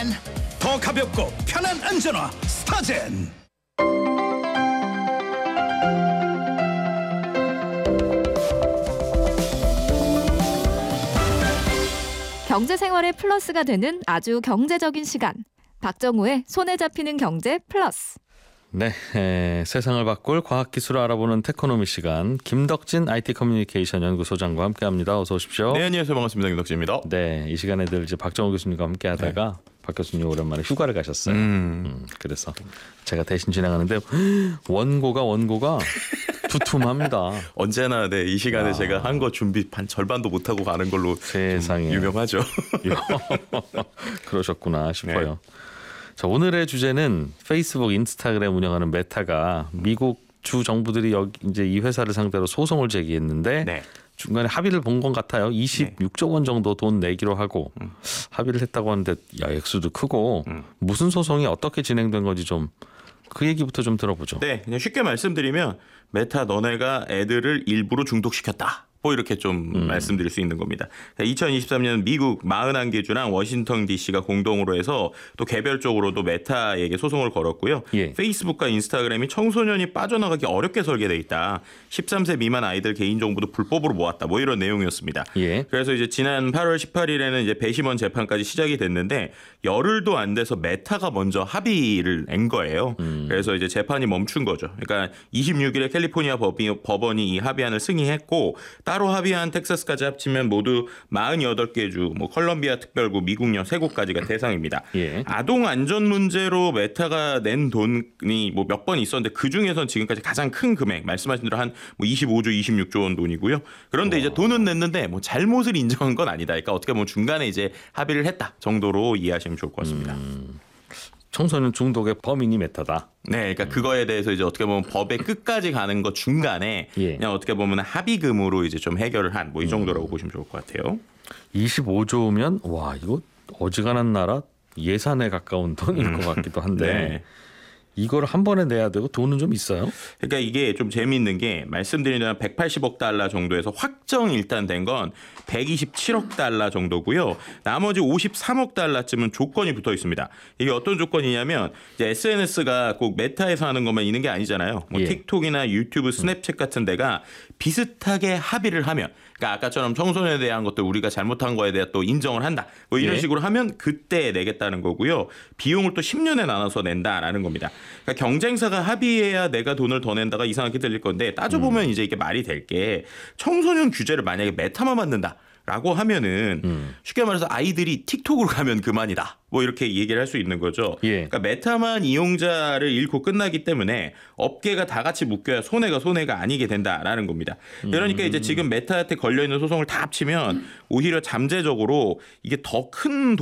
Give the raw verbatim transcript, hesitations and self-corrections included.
더 가볍고 편한 안전화 스타젠. 경제 생활의 플러스가 되는 아주 경제적인 시간. 박정우의 손에 잡히는 경제 플러스. 네, 에, 세상을 바꿀 과학기술을 알아보는 테크노미 시간, 김덕진 아이티 커뮤니케이션 연구소장과 함께합니다. 어서 오십시오. 네, 안녕하세요. 반갑습니다. 김덕진입니다. 네, 이 시간에 늘 이제 박정우 교수님과 함께하다가 네. 박 교수님 오랜만에 휴가를 가셨어요. 음. 음, 그래서 제가 대신 진행하는데 원고가 원고가 두툼합니다. 언제나 네, 이 시간에 야. 제가 한 거 준비 반 절반도 못 하고 가는 걸로 세상에 유명하죠. 그러셨구나 싶어요. 네. 자, 오늘의 주제는 페이스북, 인스타그램 운영하는 메타가 미국 주 정부들이 여기 이제 이 회사를 상대로 소송을 제기했는데 네. 중간에 합의를 본 것 같아요. 이십육조 원 정도 돈 내기로 하고 음. 합의를 했다고 하는데 야, 액수도 크고 음. 무슨 소송이 어떻게 진행된 건지 좀 그 얘기부터 좀 들어보죠. 네, 그냥 쉽게 말씀드리면 메타 너네가 애들을 일부러 중독시켰다. 뭐 이렇게 좀 음. 말씀드릴 수 있는 겁니다. 이천이십삼 년 미국 사십일 개 주랑 워싱턴 디씨가 공동으로 해서 또 개별적으로도 메타에게 소송을 걸었고요. 예. 페이스북과 인스타그램이 청소년이 빠져나가기 어렵게 설계돼 있다. 십삼 세 미만 아이들 개인정보도 불법으로 모았다. 뭐 이런 내용이었습니다. 예. 그래서 이제 지난 팔월 십팔일에는 이제 배심원 재판까지 시작이 됐는데 열흘도 안 돼서 메타가 먼저 합의를 낸 거예요. 음. 그래서 이제 재판이 멈춘 거죠. 그러니까 이십육일에 캘리포니아 법원이 이 합의안을 승인했고 따로 합의한 텍사스까지 합치면 모두 사십팔 개 주, 뭐 컬럼비아 특별구, 미국령 세 곳까지가 대상입니다. 예. 아동 안전 문제로 메타가 낸 돈이 뭐 몇 번 있었는데 그 중에선 지금까지 가장 큰 금액, 말씀하신 대로 한 뭐 이십오조, 이십육조 원 돈이고요. 그런데 와. 이제 돈은 냈는데 뭐 잘못을 인정한 건 아니다. 그러니까 어떻게 보면 중간에 이제 합의를 했다 정도로 이해하시면 좋을 것 같습니다. 음. 청소년 중독의 범인이 메타다. 네, 그러니까 음. 그거에 대해서 이제 어떻게 보면 법의 끝까지 가는 것 중간에 예. 그냥 어떻게 보면 합의금으로 이제 좀 해결을 한 뭐 이 정도라고 음. 보시면 좋을 것 같아요. 이십오조면 와 이거 어지간한 나라 예산에 가까운 돈일 음. 것 같기도 한데. 네. 이걸 한 번에 내야 되고 돈은 좀 있어요? 그러니까 이게 좀 재미있는 게 말씀드리면 백팔십억 달러 정도에서 확정 일단 된 건 백이십칠억 달러 정도고요. 나머지 오십삼억 달러쯤은 조건이 붙어 있습니다. 이게 어떤 조건이냐면 이제 에스엔에스가 꼭 메타에서 하는 것만 있는 게 아니잖아요. 뭐 예. 틱톡이나 유튜브, 스냅챗 같은 데가 비슷하게 합의를 하면 그러니까 아까처럼 청소년에 대한 것들 우리가 잘못한 거에 대해 또 인정을 한다. 뭐 이런 예. 식으로 하면 그때 내겠다는 거고요. 비용을 또 십 년에 나눠서 낸다라는 겁니다. 그러니까 경쟁사가 합의해야 내가 돈을 더 낸다가 이상하게 들릴 건데 따져보면 음. 이제 이게 말이 될 게 청소년 규제를 만약에 메타만 만든다라고 하면은 음. 쉽게 말해서 아이들이 틱톡으로 가면 그만이다. 뭐 이렇게 얘기를 할 수 있는 거죠. 예. 그러니까 메타만 이용자를 잃고 끝나기 때문에 업계가 다 같이 묶여야 손해가 손해가 아니게 된다라는 겁니다. 그러니까 음. 이제 지금 메타한테 걸려있는 소송을 다 합치면 오히려 잠재적으로 이게 더 큰